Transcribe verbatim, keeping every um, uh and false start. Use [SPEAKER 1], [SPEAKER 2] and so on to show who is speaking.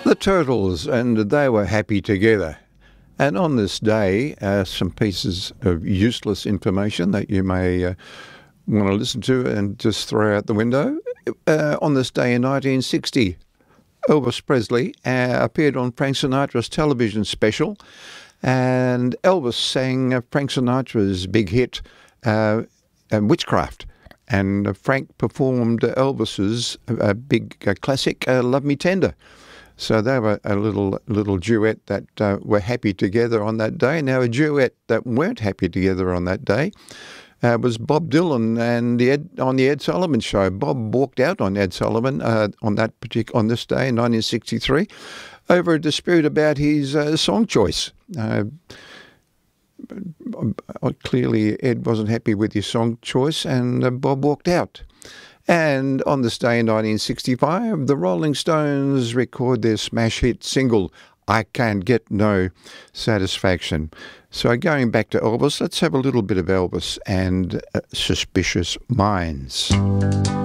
[SPEAKER 1] The Turtles, and they were happy together. And on this day, uh, some pieces of useless information that you may uh, want to listen to and just throw out the window. Uh, on this day in nineteen sixty, Elvis Presley uh, appeared on Frank Sinatra's television special, and Elvis sang uh, Frank Sinatra's big hit, uh, uh, Witchcraft. And uh, Frank performed Elvis's uh, big uh, classic, uh, Love Me Tender. So they were a little little duet that uh, were happy together on that day. Now, a duet that weren't happy together on that day uh, was Bob Dylan and the Ed, on the Ed Sullivan Show. Bob walked out on Ed Sullivan uh, on that particular on this day in nineteen sixty-three over a dispute about his uh, song choice. Uh, clearly, Ed wasn't happy with his song choice, and uh, Bob walked out. And on this day in nineteen sixty-five, the Rolling Stones record their smash hit single, I Can't Get No Satisfaction. So going back to Elvis, let's have a little bit of Elvis and uh, Suspicious Minds.